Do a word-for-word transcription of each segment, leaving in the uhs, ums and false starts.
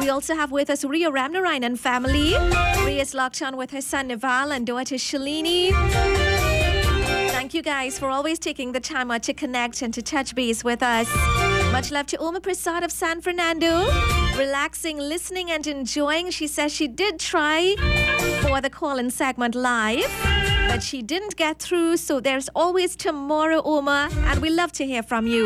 We also have with us Ria Ramnarayan and family. Ria is locked on with her son Naval and daughter Shalini. Thank you guys for always taking the time out to connect and to touch base with us. Much love to Oma Prasad of San Fernando. Relaxing, listening and enjoying. She says she did try for the call-in segment live, but she didn't get through, so there's always tomorrow, Oma, and we love to hear from you.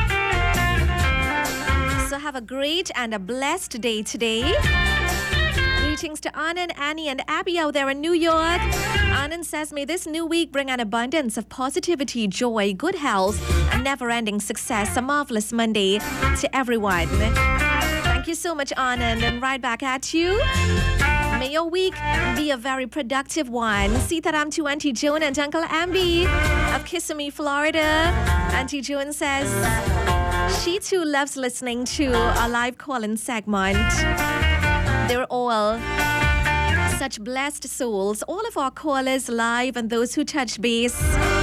So have a great and a blessed day today. Greetings to Anand, Annie, and Abby out there in New York. Anand says, may this new week bring an abundance of positivity, joy, good health, and never-ending success. A marvelous Monday to everyone. Thank you so much, Anand, and right back at you. May your week be a very productive one. Sitaram to Auntie Joan and Uncle Ambi of Kissimmee, Florida. Auntie Joan says she too loves listening to our live call-in segment. They're all such blessed souls. All of our callers live and those who touch base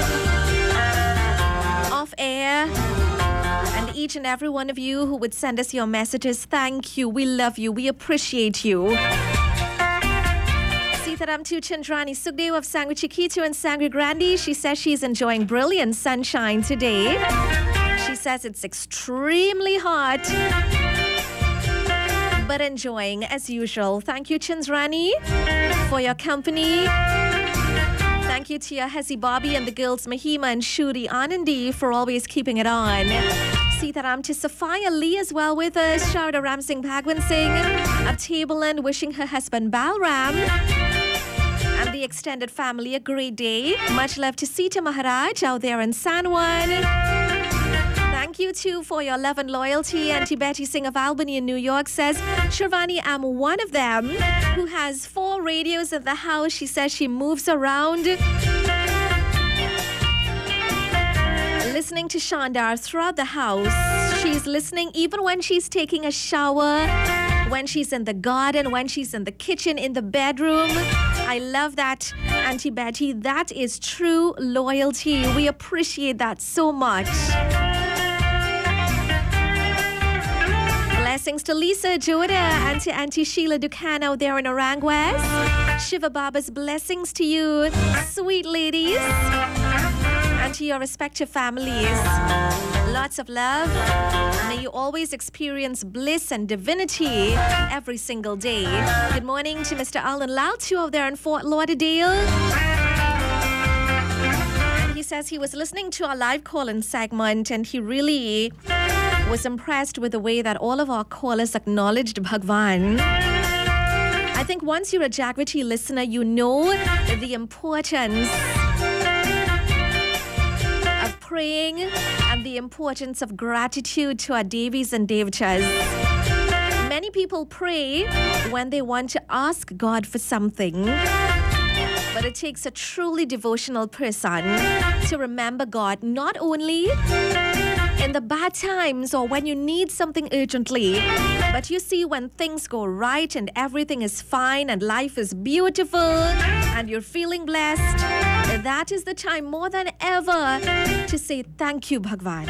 off air. And each and every one of you who would send us your messages, thank you. We love you. We appreciate you. Sitaram to Chandrani Sukdev of Sangre Chiquito and Sangre Grande. She says she's enjoying brilliant sunshine today. She says it's extremely hot, but enjoying as usual. Thank you, Chandrani, for your company. Thank you to your Hezi Bobby and the girls Mahima and Shuri Anandi for always keeping it on. Sitaram to Sophia Lee as well with us. Sharda Ram Singh Bhagwan Singh of Tableland wishing her husband Balram and the extended family a great day. Much love to Sita Maharaj out there in San Juan. Thank you too for your love and loyalty. Auntie Betty Singh of Albany in New York says, Shirvani, I'm one of them who has four radios in the house. She says she moves around listening to Shandar throughout the house. She's listening even when she's taking a shower, when she's in the garden, when she's in the kitchen, in the bedroom. I love that, Auntie Betty. That is true loyalty. We appreciate that so much. Blessings to Lisa Joda and to Auntie Sheila Dukan out there in Orang West. Shiva Baba's blessings to you, sweet ladies, and to your respective families. Lots of love. May you always experience bliss and divinity every single day. Good morning to Mister Alan Laltu out there in Fort Lauderdale. He says he was listening to our live call-in segment and he really was impressed with the way that all of our callers acknowledged Bhagwan. I think once you're a Jagrati listener, you know the importance of praying and the importance of gratitude to our Devis and Devachas. Many people pray when they want to ask God for something, but it takes a truly devotional person to remember God not only in the bad times or when you need something urgently, but you see when things go right and everything is fine and life is beautiful and you're feeling blessed, that is the time more than ever to say thank you, Bhagwan.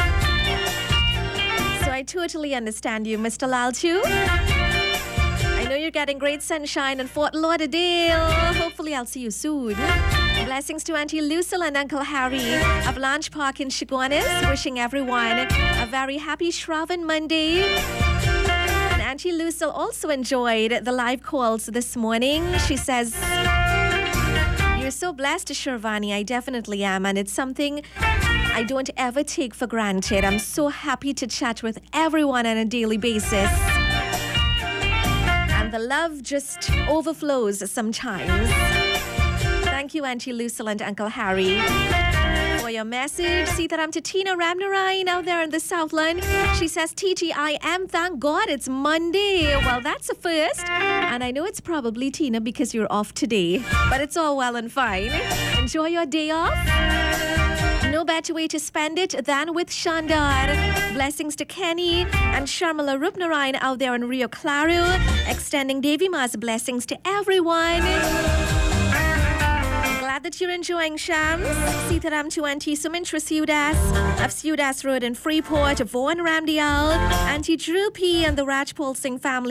So I totally understand you, Mister Laltu. I know you're getting great sunshine in Fort Lauderdale. Hopefully I'll see you soon. Blessings to Auntie Lucille and Uncle Harry of Lange Park in Chaguanas, wishing everyone a very happy Shravan Monday. And Auntie Lucille also enjoyed the live calls this morning. She says, you're so blessed, Shirvani. I definitely am, and it's something I don't ever take for granted. I'm so happy to chat with everyone on a daily basis. And the love just overflows sometimes. Thank you, Auntie Lucille and Uncle Harry, for your message. Sitaram to Tina Ramnarayan out there in the Southland. She says, T G I M, thank God it's Monday. Well, that's a first. And I know it's probably Tina because you're off today. But it's all well and fine. Enjoy your day off. No better way to spend it than with Shandar. Blessings to Kenny and Sharmila Rupnarayan out there in Rio Claro. Extending Devi Ma's blessings to everyone. Glad that you're enjoying Shams. Sitaram to Auntie Sumintra Siudas of Siudas Road in Freeport, Vaughan Ramdial, Auntie Drew P and the Rajpal Singh family.